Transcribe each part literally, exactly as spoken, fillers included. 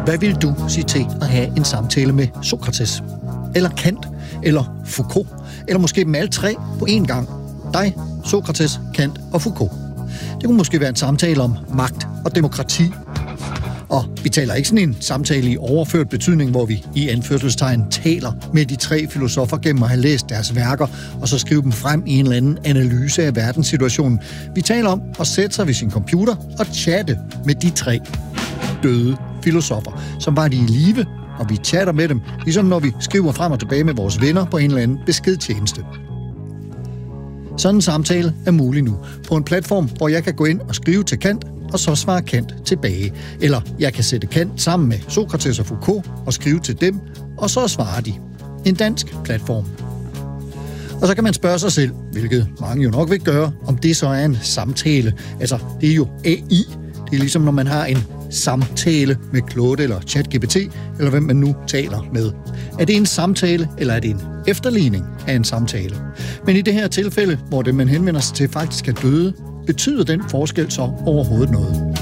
Hvad vil du sige til at have en samtale med Sokrates? Eller Kant? Eller Foucault? Eller måske dem alle tre på én gang? Dig, Sokrates, Kant og Foucault. Det kunne måske være en samtale om magt og demokrati. Og vi taler ikke sådan en samtale i overført betydning, hvor vi i anførselstegn taler med de tre filosofer gennem at have læst deres værker, og så skrive dem frem i en eller anden analyse af verdenssituationen. Vi taler om at sætte sig ved sin computer og chatte med de tre døde filosofer, som var de i live, og vi chatter med dem, ligesom når vi skriver frem og tilbage med vores venner på en eller anden beskedtjeneste. Sådan en samtale er mulig nu på en platform, hvor jeg kan gå ind og skrive til Kant, og så svare Kant tilbage. Eller jeg kan sætte Kant sammen med Sokrates og Foucault og skrive til dem, og så svarer de. En dansk platform. Og så kan man spørge sig selv, hvilket mange jo nok vil gøre, om det så er en samtale. Altså, det er jo A I. Det er ligesom, når man har en samtale med Claude eller ChatGPT, eller hvem man nu taler med. Er det en samtale, eller er det en efterligning af en samtale? Men i det her tilfælde, hvor det, man henvender sig til, faktisk er døde, betyder den forskel så overhovedet noget?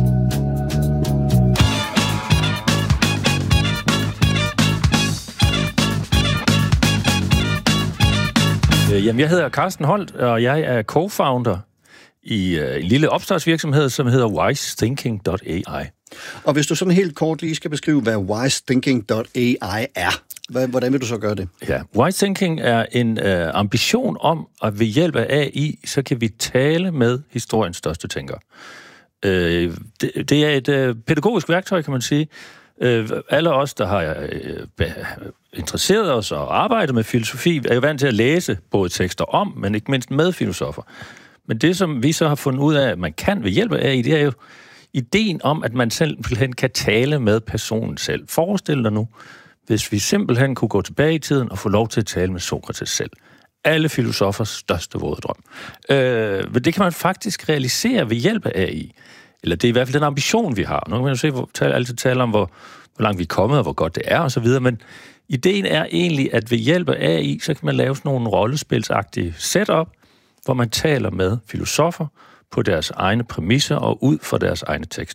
Jamen, jeg hedder Carsten Holt, og jeg er co-founder i en lille opstartsvirksomhed, som hedder wise thinking dot A I. Og hvis du sådan helt kort lige skal beskrive, hvad wise thinking dot A I er, hvordan vil du så gøre det? Ja, wise thinking er en øh, ambition om, at ved hjælp af A I, så kan vi tale med historiens største tænkere. Øh, det, det er et øh, pædagogisk værktøj, kan man sige. Øh, alle os, der har øh, interesseret os og arbejdet med filosofi, er jo vant til at læse både tekster om, men ikke mindst med filosofer. Men det, som vi så har fundet ud af, at man kan ved hjælp af A I, det er jo ideen om, at man simpelthen kan tale med personen selv. Forestil dig nu, hvis vi simpelthen kunne gå tilbage i tiden og få lov til at tale med Sokrates selv. Alle filosofers største våde drøm. Øh, men det kan man faktisk realisere ved hjælp af A I. Eller det er i hvert fald den ambition, vi har. Nu kan man jo se, hvor tale, altid tale om, hvor, hvor langt vi er kommet, og hvor godt det er, og så videre. Men ideen er egentlig, at ved hjælp af A I, så kan man lave sådan nogle rollespilsagtige setup, hvor man taler med filosofer på deres egne præmisser og ud fra deres egne tekst.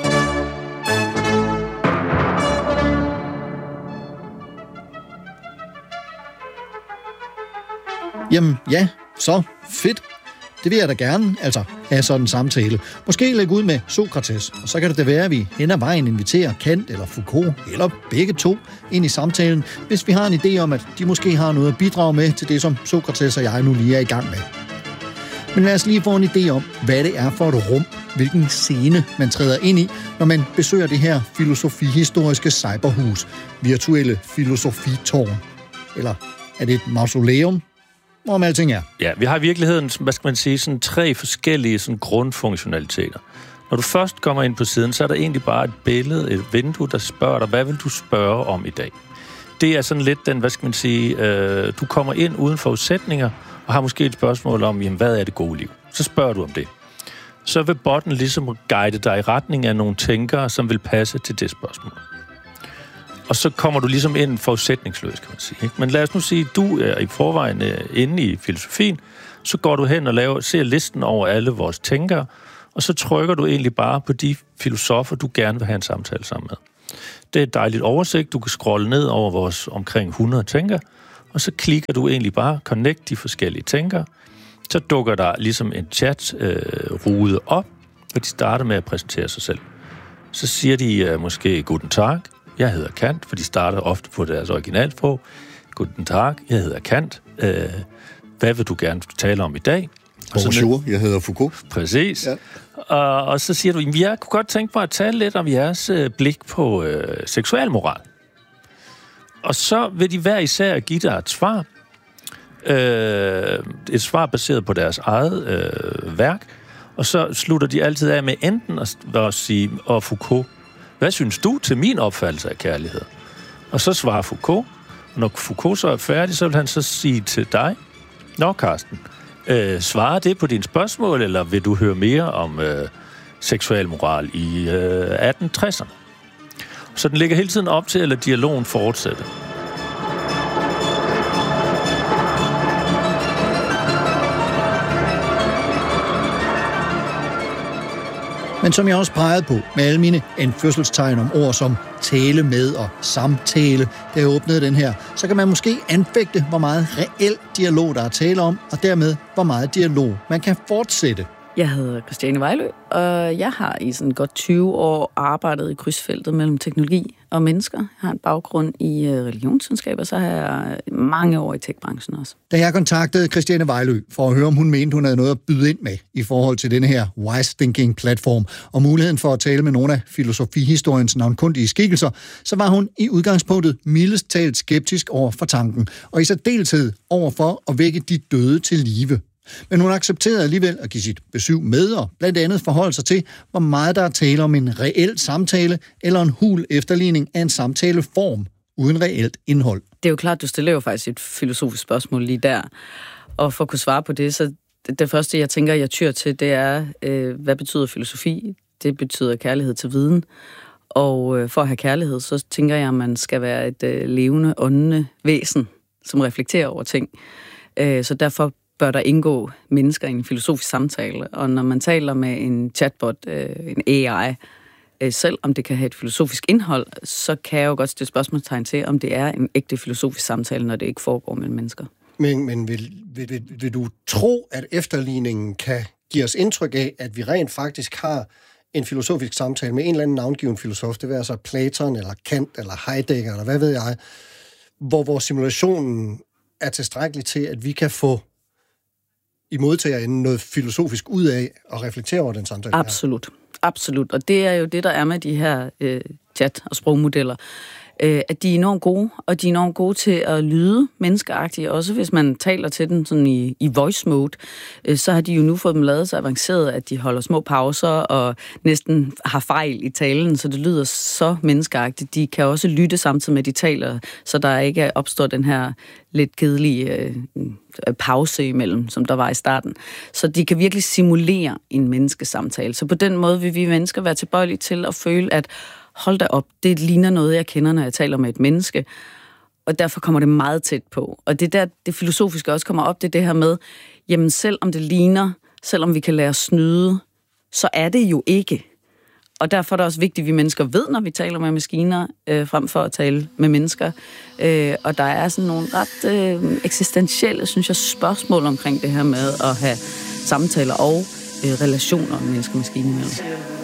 Jamen ja, så fedt. Det vil jeg da gerne, altså have sådan en samtale. Måske lægge ud med Sokrates, og så kan det da være, at vi hen ad vejen inviterer Kant eller Foucault, eller begge to, ind i samtalen, hvis vi har en idé om, at de måske har noget at bidrage med til det, som Sokrates og jeg nu lige er i gang med. Men lad os lige få en idé om, hvad det er for et rum, hvilken scene man træder ind i, når man besøger det her filosofihistoriske cyberhus, virtuelle filosofitårn. Eller er det et mausoleum? Hvorom alting er. Ja, vi har i virkeligheden, hvad skal man sige, sådan tre forskellige sådan grundfunktionaliteter. Når du først kommer ind på siden, så er der egentlig bare et billede, et vindue, der spørger dig, hvad vil du spørge om i dag? Det er sådan lidt den, hvad skal man sige, øh, du kommer ind uden forudsætninger, og har måske et spørgsmål om, jamen, hvad er det gode liv? Så spørger du om det. Så vil botten ligesom guide dig i retning af nogle tænkere, som vil passe til det spørgsmål. Og så kommer du ligesom ind forudsætningsløs, kan man sige. Ikke? Men lad os nu sige, at du er i forvejen inde i filosofien, så går du hen og laver, ser listen over alle vores tænkere, og så trykker du egentlig bare på de filosofer, du gerne vil have en samtale sammen med. Det er et dejligt oversigt. Du kan scrolle ned over vores omkring hundrede tænkere, og så klikker du egentlig bare connect de forskellige tænkere. Så dukker der ligesom en chat-rude øh, op, hvor de starter med at præsentere sig selv. Så siger de øh, måske guten tag, jeg hedder Kant, for de starter ofte på deres originalsprog. Guten tag, jeg hedder Kant. Øh, hvad vil du gerne tale om i dag? Bonjour, jeg hedder Foucault. Præcis. Ja. Og, og så siger du, jeg kunne godt tænke mig at tale lidt om jeres øh, blik på øh, seksualmoral. Og så vil de hver især give dig et svar. Øh, et svar baseret på deres eget øh, værk. Og så slutter de altid af med enten at, at sige, og Foucault, hvad synes du til min opfattelse af kærlighed? Og så svarer Foucault. Og når Foucault så er færdig, så vil han så sige til dig, nå Carsten, øh, svarer det på dine spørgsmål, eller vil du høre mere om øh, seksualmoral i øh, atten tresserne? Så den ligger hele tiden op til, eller dialogen fortsætter. Men som jeg også pegede på med alle mine anførselstegn om ord som tale med og samtale, da jeg åbnede den her, så kan man måske anfægte, hvor meget reel dialog der er tale om, og dermed hvor meget dialog man kan fortsætte. Jeg hedder Christiane Vejlø, og jeg har i sådan godt tyve år arbejdet i krydsfeltet mellem teknologi og mennesker. Jeg har en baggrund i religionsvidenskab, og så har jeg mange år i tech-branchen også. Da jeg kontaktede Christiane Vejlø for at høre, om hun mente, hun havde noget at byde ind med i forhold til denne her Wise Thinking-platform og muligheden for at tale med nogle af filosofihistoriens navnkundige skikkelser, så var hun i udgangspunktet mildest talt skeptisk over for tanken, og i særdeleshed over for at vække de døde til live. Men hun accepterede alligevel at give sit besøg med og blandt andet forholde sig til, hvor meget der er tale om en reel samtale eller en hul efterligning af en samtaleform uden reelt indhold. Det er jo klart, du stiller jo faktisk et filosofisk spørgsmål lige der. Og for at kunne svare på det, så det første, jeg tænker, jeg tyr til, det er, øh, hvad betyder filosofi? Det betyder kærlighed til viden. Og øh, for at have kærlighed, så tænker jeg, at man skal være et øh, levende, åndende væsen, som reflekterer over ting. Øh, så derfor bør der indgå mennesker i en filosofisk samtale. Og når man taler med en chatbot, en A I, selv om det kan have et filosofisk indhold, så kan jeg jo godt stille spørgsmålstegn til, om det er en ægte filosofisk samtale, når det ikke foregår mellem mennesker. Men, men vil, vil, vil, vil du tro, at efterligningen kan give os indtryk af, at vi rent faktisk har en filosofisk samtale med en eller anden navngiven filosof, det vil altså Platon, eller Kant, eller Heidegger, eller hvad ved jeg, hvor vores simulationen er tilstrækkelig til, at vi kan få i modtagerenden noget filosofisk ud af at reflektere over den samtale? Absolut. Her. Absolut. Og det er jo det, der er med de her øh, chat- og sprogmodeller. Øh, at de er enormt gode, og de er enormt gode til at lyde menneskeagtige. Også hvis man taler til dem sådan i, i voice mode, øh, så har de jo nu fået dem lavet så avanceret, at de holder små pauser og næsten har fejl i talen, så det lyder så menneskeagtigt. De kan også lytte samtidig med, at de taler, så der ikke opstår den her lidt kedelige øh, pause imellem, som der var i starten. Så de kan virkelig simulere en menneskesamtale. Så på den måde vil vi mennesker være tilbøjelige til at føle, at hold da op, det ligner noget, jeg kender, når jeg taler med et menneske. Og derfor kommer det meget tæt på. Og det der, det filosofiske også kommer op, det er det her med, jamen selv om det ligner, selvom vi kan lære at snyde, så er det jo ikke. Og derfor er det også vigtigt, at vi mennesker ved, når vi taler med maskiner, øh, frem for at tale med mennesker. Øh, og der er sådan nogle ret øh, eksistentielle, synes jeg, spørgsmål omkring det her med at have samtaler og øh, relationer mennesker og maskiner imellem.